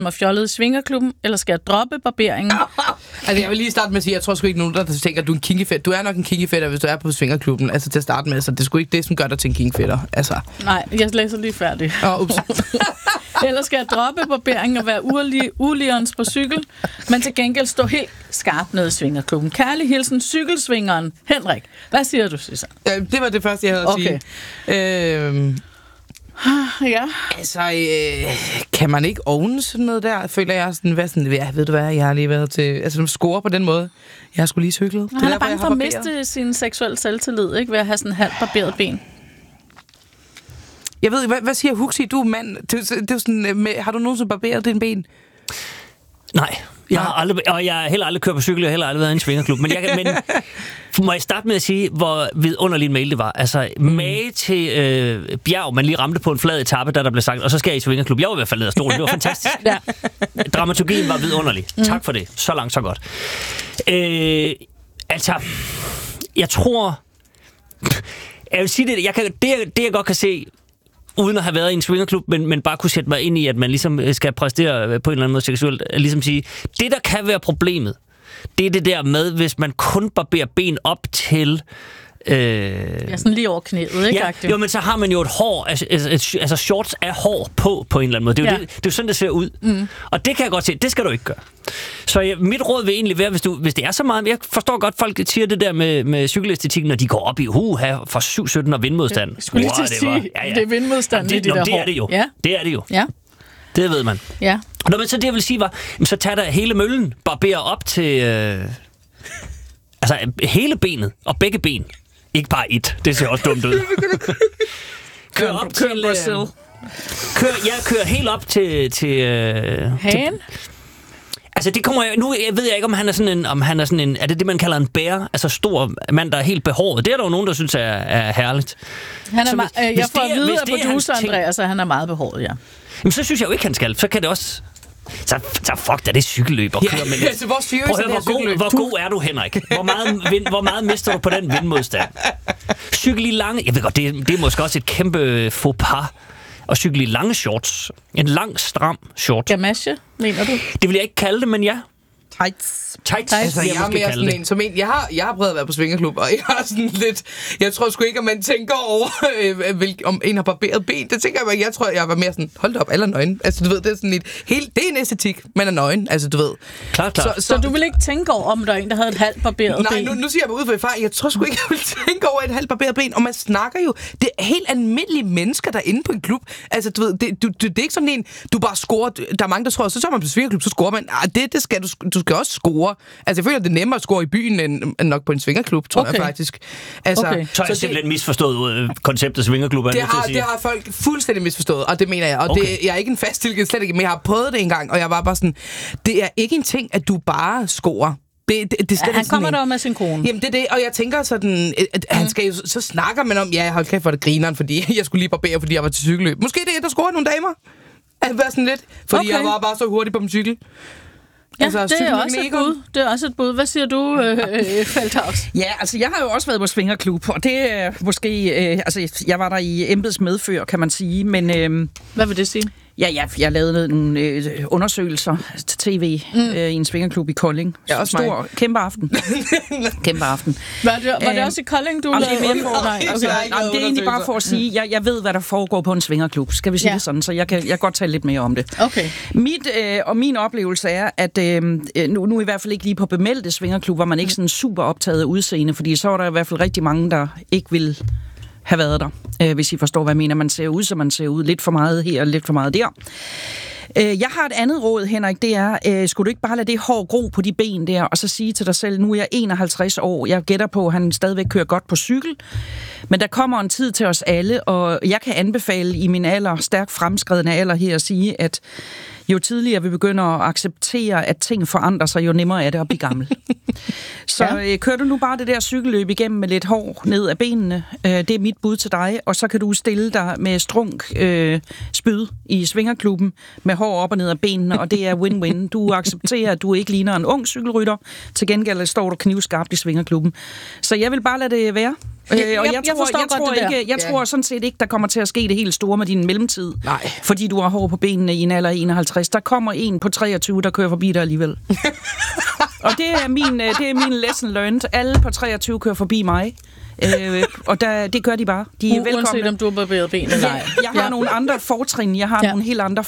mig fjollet i svingerklubben, eller skal jeg droppe barberingen? Altså, jeg vil lige starte med at sige, jeg tror sgu ikke nogen, der tænker, at du er en kinkefætter. Du er nok en kinkefætter, hvis du er på svingerklubben. Altså, til at starte med. Så det er sgu ikke det, som gør dig til en kinkefætter. Altså. Nej, jeg læser lige færdig. Ups. Eller skal jeg droppe barberingen og være uligerens på cykel, men til gengæld stå helt skarp nede i svingerklubben. Kærlig hilsen, cykelsvingeren Henrik. Hvad siger du, Susanne? Det var det første, jeg havde at sige. Ja. Altså, kan man ikke ovne sådan noget der? Føler jeg sådan, ved du hvad, jeg har lige været til... Altså, score på den måde. Jeg har sgu lige cyklet. Han er bange for at miste sin seksuelle selvtillid, ikke? Ved at have sådan halvt barberet ben. Jeg ved, hvad siger Huxi? Du er mand. Det er sådan, har du nogensinde barberet dine ben? Nej. Jeg har heller aldrig kørt på cykel, og heller aldrig været i en svingerklub. Men må jeg starte med at sige, hvor vidunderlig en mail det var. Altså, mage til bjerg, man lige ramte på en flad etape, der blev sagt, og så skal jeg i svingerklub. Jeg var i hvert fald ned af stolen. Det var fantastisk. Ja. Dramaturgien var vidunderlig. Tak for det. Så langt, så godt. Altså, jeg tror... Jeg vil sige det jeg godt kan se, uden at have været i en swingerklub, men bare kunne sætte mig ind i, at man ligesom skal præstere på en eller anden måde seksuelt, ligesom sige, det der kan være problemet, det er det der med, hvis man kun barberer ben op til... Ja, sådan lige over knæet, ikke? Ja, jo, men så har man jo et hår, altså shorts er hår på en eller anden måde. Det er jo, det er jo sådan, det ser ud. Mm. Og det kan jeg godt se, det skal du ikke gøre. Så mit råd vil egentlig være, hvis det er så meget... Jeg forstår godt, folk siger det der med cykelæstetikken, når de går op i for 7-17 og vindmodstand. Jeg skulle lige til at sige, det er vindmodstand. Det er det jo. Ja. Det er det jo. Ja. Det ved man. Ja. Nå, men så det, jeg vil sige, var, så tag der hele møllen, barber op til... altså, hele benet og begge ben. Ikke bare et. Det ser også dumt ud. Kør op til... Kør helt op til hagen? Altså, det kommer jeg... Nu ved jeg ikke, om han er sådan en... Er det man kalder en bærer? Altså, stor mand, der er helt behåret. Det er der jo nogen, der synes er herligt. Jeg får at vide af producer Andreas, at han er meget behåret, ja. Jamen, så synes jeg jo ikke, han skal. Så kan det også... Så fuck da, det er cykelløb og kører med lidt. Altså, hvor god er du, Henrik? Hvor meget mister du på den vindmodstand? Cykel i lange... Jeg ved godt, det er måske også et kæmpe faux pas. Og cykle i lange shorts. En lang, stram short. Gamasje, mener du? Det vil jeg ikke kalde det, men ja. Tights. Altså, jeg er mere sådan en, som en... Jeg har prøvet at være på svingerklub, og jeg har sådan lidt... Jeg tror sgu ikke, at man tænker over, om en har barberet ben. Det tænker jeg, jeg tror, jeg var mere sådan, hold da op, alle er nøgne. Altså, du ved, det er sådan det er en æstetik, man er nøgen, altså, du ved. Klar. Så du vil ikke tænke over, om der er en, der havde et halvt barberet ben? Nej, nu siger jeg mig ud for erfaring. Jeg tror sgu ikke, jeg vil tænke over et halvt barberet ben. Og man snakker jo... Det er helt almindelige mennesker, der er inde på en klub. Altså, du ved, det er ikke sådan en, du bare scorer. Der er mange, der tror, så tager man på svingerklub, så scorer man. Det skal du skal også score. Altså, jeg føler, det er nemmere at score i byen, end nok på en svingerklub, tror jeg faktisk. Altså, Så er jeg simpelthen misforstået konceptet svingerklub. Det har folk fuldstændig misforstået, og det mener jeg. Og jeg er ikke en fast tilgivet, slet ikke, men jeg har prøvet det engang, og jeg var bare sådan, det er ikke en ting, at du bare scorer. Han kommer der med sin kone. Jamen, det er det, og jeg tænker sådan, at han skal jo, så snakker man om, ja, hold kæft for det grineren, fordi jeg skulle lige barbere, fordi jeg var til cykelløb. Måske det er, der scorer nogle damer. Altså, bare sådan lidt, fordi jeg var bare så hurtig på min cykel. Ja, altså, det er også et bud. Det er også et bud. Hvad siger du, Feldhaus? Ja, altså jeg har jo også været på svingerklub, og det er måske... altså, jeg var der i embeds medfør, kan man sige, men... Hvad vil det sige? Ja, jeg lavede nogle undersøgelser til tv i en svingerklub i Kolding. Ja, også stor, kæmpe aften. Kæmpe aften. Var det også i Kolding, du lavede det er egentlig bare for at sige, jeg ved, hvad der foregår på en svingerklub. Skal vi sige det sådan, så jeg kan godt tale lidt mere om det. Okay. Min oplevelse er, at nu i hvert fald ikke lige på bemeldte svingerklub, var man ikke sådan super optaget af udseende, fordi så var der i hvert fald rigtig mange, der ikke ville have været der, hvis I forstår, hvad jeg mener. Man ser ud, så man ser ud lidt for meget her og lidt for meget der. Jeg har et andet råd, Henrik, det er, skulle du ikke bare lade det hår gro på de ben der, og så sige til dig selv, nu er jeg 51 år, jeg gætter på, at han stadigvæk kører godt på cykel, men der kommer en tid til os alle, og jeg kan anbefale i min alder, stærkt fremskredende alder her, at sige, at jo tidligere vi begynder at acceptere, at ting forandrer sig, jo nemmere er det at blive gammel. Så kører du nu bare det der cykelløb igennem med lidt hår ned af benene. Det er mit bud til dig. Og så kan du stille dig med strunk spyd i svingerklubben med hår op og ned af benene, og det er win-win. Du accepterer, at du ikke ligner en ung cykelrytter. Til gengæld står du knivskarpt i svingerklubben. Så jeg vil bare lade det være. Jeg tror sådan set ikke, der kommer til at ske det helt store med din mellemtid. Nej. Fordi du har hår på benene i en alder af 51. Der kommer en på 23, der kører forbi dig alligevel. Og det er min lesson learned. Alle på 23 kører forbi mig. Og det gør de bare. De er velkomne. Uanset om du har barberet ben eller ej. Jeg har nogle andre fortrin. Jeg har nogle helt andre